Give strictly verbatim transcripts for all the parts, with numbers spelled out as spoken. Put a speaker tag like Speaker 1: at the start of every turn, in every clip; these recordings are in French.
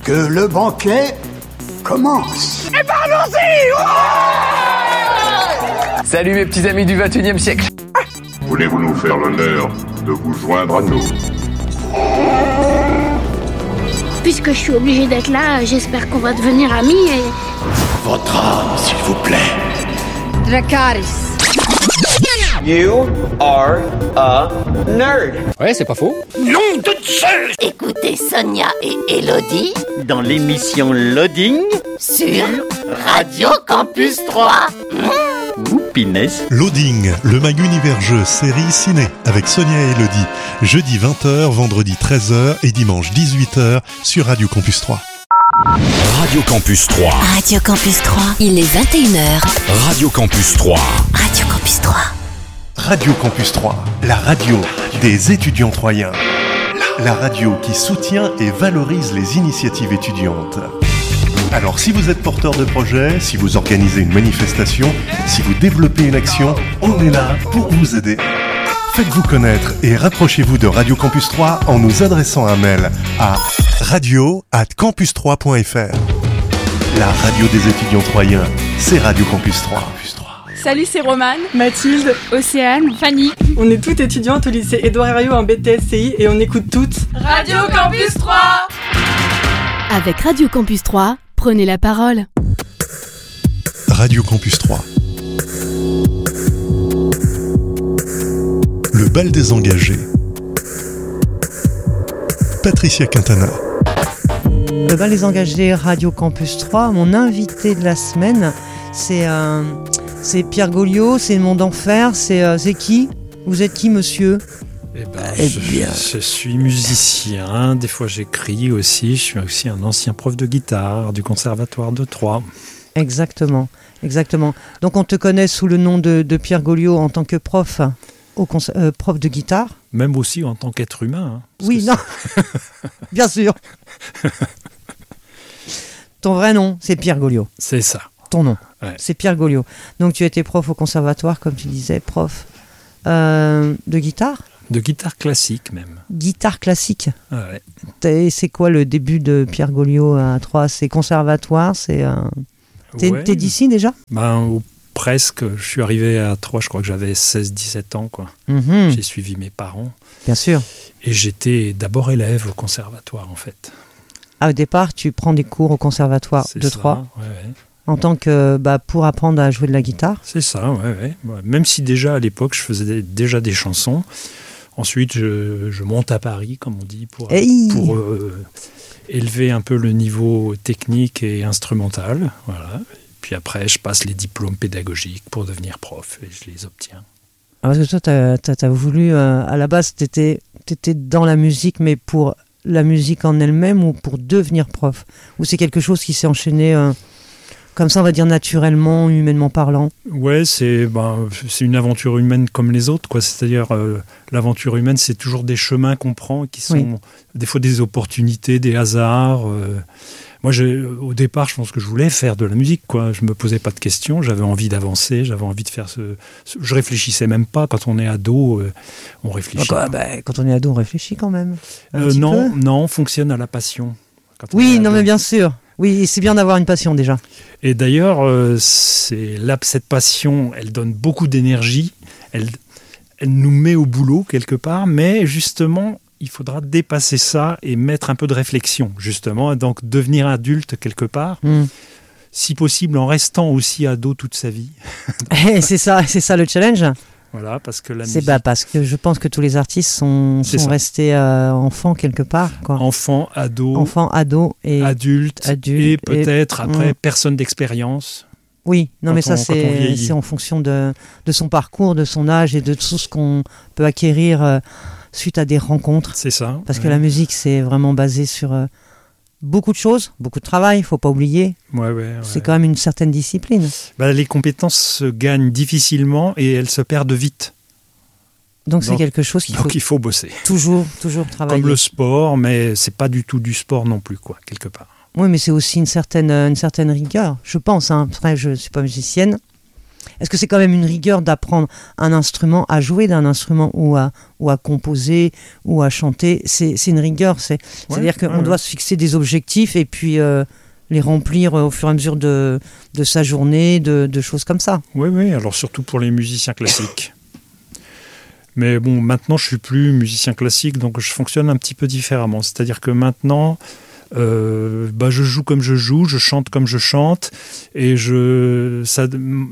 Speaker 1: que le banquet commence.
Speaker 2: Et parlons-y. Ouais.
Speaker 3: Salut mes petits amis du vingt et unième siècle.
Speaker 4: Voulez-vous nous faire l'honneur de vous joindre à nous?
Speaker 5: Puisque je suis obligée d'être là, j'espère qu'on va devenir amis et...
Speaker 1: Votre âme, s'il vous plaît.
Speaker 6: Dracarys.
Speaker 7: You are a nerd.
Speaker 3: Ouais, c'est pas faux.
Speaker 1: Nom de Zeus.
Speaker 8: Écoutez Sonia et Elodie
Speaker 7: Dans l'émission Loading
Speaker 8: sur Radio Campus trois.
Speaker 7: ou Pinès.
Speaker 9: Loading, le mag univers jeu série ciné avec Sonia et Elodie. Jeudi vingt heures, vendredi treize heures et dimanche dix-huit heures sur Radio Campus trois.
Speaker 10: Radio Campus trois.
Speaker 8: Radio Campus trois. Il est vingt et une heures.
Speaker 10: Radio Campus trois.
Speaker 8: Radio Campus trois.
Speaker 11: Radio Campus trois, la radio des étudiants troyens. La radio qui soutient et valorise les initiatives étudiantes. Alors si vous êtes porteur de projet, si vous organisez une manifestation, si vous développez une action, on est là pour vous aider. Faites-vous connaître et rapprochez-vous de Radio Campus trois en nous adressant un mail à radio arobase campus trois point f r. La radio des étudiants troyens, c'est Radio Campus trois.
Speaker 12: Salut, c'est Romane,
Speaker 13: Mathilde,
Speaker 12: Océane, Fanny.
Speaker 13: On est toutes étudiantes au lycée Édouard Herriot en B T S C I et on écoute toutes
Speaker 12: Radio Campus trois.
Speaker 14: Avec Radio Campus trois, prenez la parole.
Speaker 9: Radio Campus trois. Le bal des engagés. Patricia Quintana.
Speaker 15: Le bal des engagés Radio Campus trois, mon invité de la semaine, c'est, euh, c'est Pierre Goliot, c'est Monde d'Enfer, c'est, euh, c'est qui ? Vous êtes qui, monsieur ?
Speaker 16: Eh ben, eh je, bien. je suis musicien, des fois j'écris aussi, je suis aussi un ancien prof de guitare du Conservatoire de Troyes.
Speaker 15: Exactement, exactement. Donc on te connaît sous le nom de, de Pierre Goliot en tant que prof, au cons- euh, prof de guitare.
Speaker 16: Même aussi en tant qu'être humain. Hein,
Speaker 15: oui, non, bien sûr. Ton vrai nom, c'est Pierre Goliot.
Speaker 16: C'est ça.
Speaker 15: Ton nom,
Speaker 16: ouais.
Speaker 15: C'est Pierre Goliot. Donc tu étais prof au Conservatoire, comme tu disais, prof euh, de guitare ?
Speaker 16: De guitare classique même.
Speaker 15: Guitare classique.
Speaker 16: Ah ouais.
Speaker 15: T'es, c'est quoi le début de Pierre Goliot à Troyes ? C'est conservatoire, c'est... Euh... T'es,
Speaker 16: ouais.
Speaker 15: t'es d'ici déjà ?
Speaker 16: Ben, ou presque. Je suis arrivé à Troyes, je crois que j'avais seize dix-sept ans. Quoi.
Speaker 15: Mm-hmm.
Speaker 16: J'ai suivi mes parents.
Speaker 15: Bien sûr.
Speaker 16: Et j'étais d'abord élève au conservatoire en fait.
Speaker 15: Ah, au départ, tu prends des cours au conservatoire
Speaker 16: c'est
Speaker 15: de
Speaker 16: ça,
Speaker 15: Troyes
Speaker 16: ouais, ouais.
Speaker 15: En tant que... Bah, pour apprendre à jouer de la guitare ?
Speaker 16: C'est ça, ouais, ouais. Même si déjà à l'époque, je faisais déjà des chansons. Ensuite, je, je monte à Paris, comme on dit, pour,
Speaker 15: hey
Speaker 16: pour euh, élever un peu le niveau technique et instrumental. Voilà. Puis après, je passe les diplômes pédagogiques pour devenir prof et je les obtiens.
Speaker 15: Ah, parce que toi, t'as, t'as, t'as voulu, euh, à la base, t'étais, t'étais dans la musique, mais pour la musique en elle-même ou pour devenir prof ? Ou c'est quelque chose qui s'est enchaîné euh, comme ça, on va dire naturellement, humainement parlant ?
Speaker 16: Ouais, c'est, ben, c'est une aventure humaine comme les autres, quoi. C'est-à-dire, euh, l'aventure humaine, c'est toujours des chemins qu'on prend qui sont oui. des fois des opportunités, des hasards. Euh. Moi, j'ai, au départ, je pense que je voulais faire de la musique, quoi. Je me posais pas de questions, j'avais envie d'avancer, j'avais envie de faire ce... ce je réfléchissais même pas. Quand on est ado, euh, on réfléchit.
Speaker 15: Bah, bah, quand on est ado, on réfléchit quand même.
Speaker 16: Euh, non, peu. non, on fonctionne à la passion.
Speaker 15: Quand oui, non, mais bien sûr. Oui, c'est bien d'avoir une passion déjà.
Speaker 16: Et d'ailleurs, euh, c'est là, cette passion, elle donne beaucoup d'énergie, elle, elle nous met au boulot quelque part, mais justement, il faudra dépasser ça et mettre un peu de réflexion, justement, donc devenir adulte quelque part,
Speaker 15: mm.
Speaker 16: si possible en restant aussi ado toute sa vie.
Speaker 15: c'est ça, c'est ça le challenge.
Speaker 16: Voilà, parce que la
Speaker 15: c'est
Speaker 16: musique...
Speaker 15: bah parce que je pense que tous les artistes sont, sont restés euh, enfants quelque part, quoi.
Speaker 16: Enfants, ados,
Speaker 15: enfants, ados et
Speaker 16: adultes,
Speaker 15: adultes
Speaker 16: et peut-être
Speaker 15: et...
Speaker 16: après
Speaker 15: mmh.
Speaker 16: personne d'expérience.
Speaker 15: Oui, non mais
Speaker 16: on,
Speaker 15: ça c'est, c'est en fonction de, de son parcours, de son âge et de tout ce qu'on peut acquérir euh, suite à des rencontres.
Speaker 16: C'est ça.
Speaker 15: Parce
Speaker 16: ouais.
Speaker 15: que la musique c'est vraiment basé sur euh, beaucoup de choses, beaucoup de travail, il ne faut pas oublier.
Speaker 16: Ouais, ouais, ouais.
Speaker 15: C'est quand même une certaine discipline.
Speaker 16: Bah, les compétences se gagnent difficilement et elles se perdent vite.
Speaker 15: Donc, donc c'est quelque chose qu'il
Speaker 16: donc
Speaker 15: faut,
Speaker 16: il faut bosser.
Speaker 15: Toujours, toujours travailler.
Speaker 16: Comme le sport, mais c'est pas du tout du sport non plus, quoi, quelque part.
Speaker 15: Oui, mais c'est aussi une certaine, une certaine rigueur, je pense. Hein. Après, je ne suis pas musicienne. est-ce que c'est quand même une rigueur d'apprendre un instrument, à jouer d'un instrument ou à, ou à composer ou à chanter? C'est, c'est une rigueur, c'est, ouais, c'est-à-dire qu'on ouais, doit ouais. se fixer des objectifs et puis euh, les remplir au fur et à mesure de, de sa journée, de, de choses comme ça.
Speaker 16: Oui, oui, alors surtout pour les musiciens classiques. Mais bon, maintenant, je suis plus musicien classique, donc je fonctionne un petit peu différemment. C'est-à-dire que maintenant, euh, bah, je joue comme je joue, je chante comme je chante, et je, ça,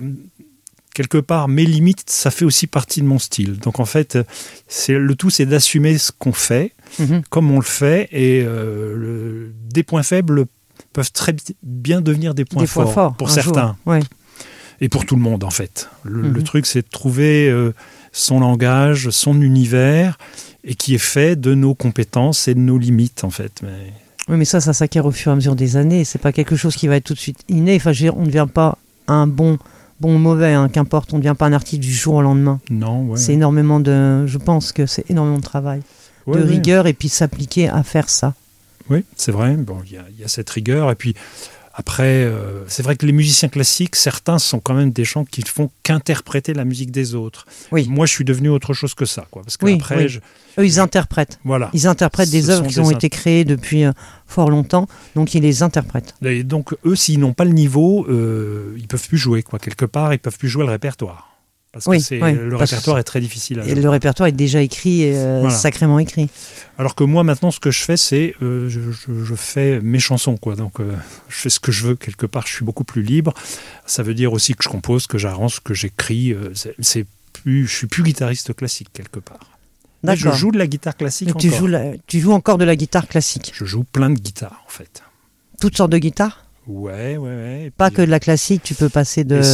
Speaker 16: quelque part, mes limites, ça fait aussi partie de mon style. Donc en fait, c'est, le tout, c'est d'assumer ce qu'on fait, mm-hmm. comme on le fait, et euh, le, des points faibles peuvent très bien devenir des points,
Speaker 15: des
Speaker 16: forts,
Speaker 15: points forts
Speaker 16: pour certains.
Speaker 15: Jour, ouais.
Speaker 16: Et pour tout le monde, en fait. Le, mm-hmm. le truc, c'est de trouver euh, son langage, son univers, et qui est fait de nos compétences et de nos limites, en fait. Mais...
Speaker 15: Oui, mais ça, ça s'acquiert au fur et à mesure des années. C'est pas quelque chose qui va être tout de suite inné. Enfin, je veux dire, on ne devient pas un bon, bon ou mauvais, hein, qu'importe. On ne devient pas un artiste du jour au lendemain.
Speaker 16: Non, ouais.
Speaker 15: C'est énormément de... Je pense que c'est énormément de travail, ouais, de ouais. rigueur, et puis s'appliquer à faire ça.
Speaker 16: Oui, c'est vrai. Bon, il y, y a cette rigueur, et puis... Après, euh, c'est vrai que les musiciens classiques, certains sont quand même des gens qui ne font qu'interpréter la musique des autres.
Speaker 15: Oui.
Speaker 16: Moi, je suis devenu autre chose que ça, quoi. Parce que
Speaker 15: oui,
Speaker 16: après,
Speaker 15: oui.
Speaker 16: Je...
Speaker 15: Eux, ils interprètent.
Speaker 16: Voilà.
Speaker 15: Ils interprètent des
Speaker 16: Ce
Speaker 15: œuvres qui ont
Speaker 16: int...
Speaker 15: été créées depuis euh, fort longtemps, donc ils les interprètent.
Speaker 16: Et donc, eux, s'ils n'ont pas le niveau, euh, ils ne peuvent plus jouer, quoi. Quelque part, ils ne peuvent plus jouer le répertoire. Parce
Speaker 15: oui,
Speaker 16: que c'est,
Speaker 15: oui,
Speaker 16: le répertoire est très difficile à jouer.
Speaker 15: Et le répertoire est déjà écrit, euh, voilà. sacrément écrit.
Speaker 16: Alors que moi, maintenant, ce que je fais, c'est euh, je, je, je fais mes chansons, quoi. Donc, euh, je fais ce que je veux, quelque part, je suis beaucoup plus libre. Ça veut dire aussi que je compose, que j'arrange, que j'écris. Euh, c'est, c'est plus, je suis plus guitariste classique, quelque part. Mais je joue de la guitare classique
Speaker 15: Donc
Speaker 16: encore.
Speaker 15: Tu joues, la, tu joues encore de la guitare classique?
Speaker 16: Je joue plein de guitares, en fait.
Speaker 15: Toutes sortes de guitares?
Speaker 16: Ouais, ouais, ouais.
Speaker 15: Pas puis, que de la classique, tu peux passer de...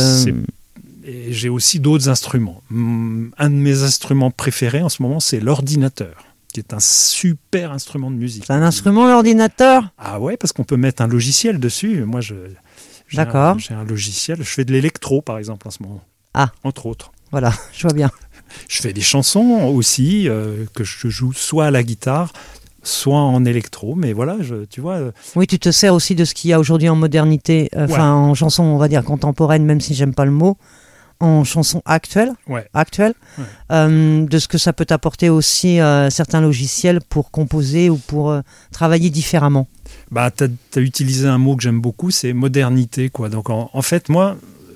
Speaker 16: Et j'ai aussi d'autres instruments. Un de mes instruments préférés en ce moment, c'est l'ordinateur, qui est un super instrument de musique.
Speaker 15: C'est un instrument, l'ordinateur?
Speaker 16: Ah ouais, parce qu'on peut mettre un logiciel dessus. Moi, je, j'ai,
Speaker 15: D'accord.
Speaker 16: Un, j'ai un logiciel. Je fais de l'électro, par exemple, en ce moment.
Speaker 15: Ah.
Speaker 16: Entre autres.
Speaker 15: Voilà, je vois bien.
Speaker 16: Je fais des chansons aussi, euh, que je joue soit à la guitare, soit en électro, mais voilà, je, tu vois... Euh...
Speaker 15: Oui, tu te sers aussi de ce qu'il y a aujourd'hui en modernité, enfin euh, ouais. en chanson, on va dire, contemporaine, même si j'aime pas le mot, en chanson actuelle,
Speaker 16: ouais.
Speaker 15: actuelle
Speaker 16: ouais.
Speaker 15: Euh, de ce que ça peut t'apporter aussi euh, certains logiciels pour composer ou pour euh, travailler différemment.
Speaker 16: Bah, tu as utilisé un mot que j'aime beaucoup, c'est modernité, quoi. Donc en, en fait, moi,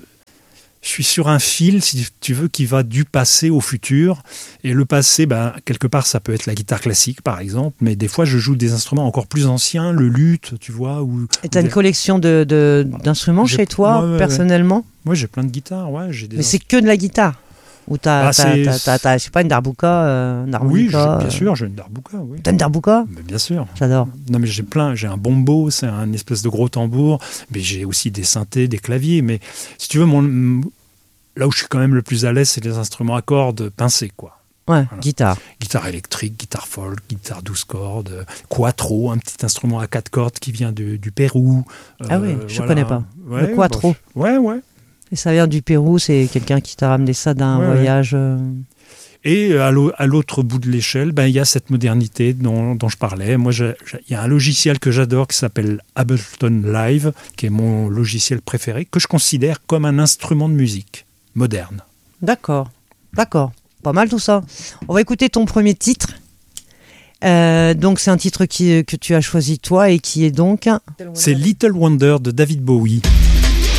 Speaker 16: je suis sur un fil, si tu veux, qui va du passé au futur. Et le passé, bah, quelque part, ça peut être la guitare classique, par exemple. Mais des fois, je joue des instruments encore plus anciens, le luth, tu vois. Ou,
Speaker 15: et tu as
Speaker 16: des...
Speaker 15: une collection de, de, d'instruments j'ai... chez toi, ouais, ouais, personnellement?
Speaker 16: Moi, ouais, j'ai plein de guitares, ouais. J'ai des
Speaker 15: mais c'est que de la guitare? Ou t'as,
Speaker 16: bah,
Speaker 15: t'as, t'as, t'as, t'as, je sais pas, une darbuka, euh, une harmonica?
Speaker 16: Oui, bien sûr, j'ai une darbuka, oui.
Speaker 15: T'as une darbuka?
Speaker 16: Mais bien sûr.
Speaker 15: J'adore.
Speaker 16: Non, mais j'ai plein, j'ai un bombo, c'est un espèce de gros tambour, mais j'ai aussi des synthés, des claviers. Mais si tu veux, mon... là où je suis quand même le plus à l'aise, c'est les instruments à cordes pincés, quoi.
Speaker 15: Ouais, voilà. Guitare.
Speaker 16: Guitare électrique, guitare folk, guitare douze cordes, quattro, un petit instrument à quatre cordes qui vient de, du Pérou.
Speaker 15: Ah euh, oui, je ne voilà. connais pas.
Speaker 16: Ouais,
Speaker 15: le quattro.
Speaker 16: Bah, je... Ouais, ouais.
Speaker 15: Et ça vient du Pérou, c'est quelqu'un qui t'a ramené ça d'un ouais, voyage...
Speaker 16: Ouais.
Speaker 15: Euh...
Speaker 16: Et à l'autre bout de l'échelle, ben, y a cette modernité dont, dont je parlais. Moi, il y a un logiciel que j'adore qui s'appelle Ableton Live, qui est mon logiciel préféré, que je considère comme un instrument de musique moderne.
Speaker 15: D'accord, d'accord. Pas mal tout ça. On va écouter ton premier titre. Euh, donc c'est un titre qui, que tu as choisi toi et qui est donc...
Speaker 16: C'est Little Wonder de David Bowie.